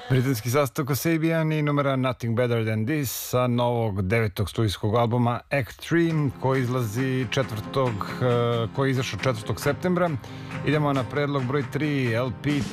Britanski sastav Kasabian i numera Nothing Better Than This sa novog 9. studijskog albuma Act 3 koji izašao 4. septembra. Idemo na predlog broj 3, LP